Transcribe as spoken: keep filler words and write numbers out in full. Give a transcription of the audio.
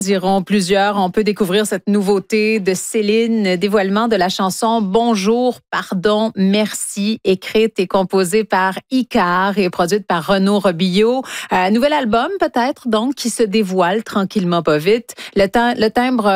Diront plusieurs, on peut découvrir cette nouveauté de Céline, dévoilement de la chanson Bonjour, pardon, merci, écrite et composée par Icar et produite par Renaud Robillot. Euh, nouvel album peut-être donc qui se dévoile tranquillement pas vite. Le, le timbre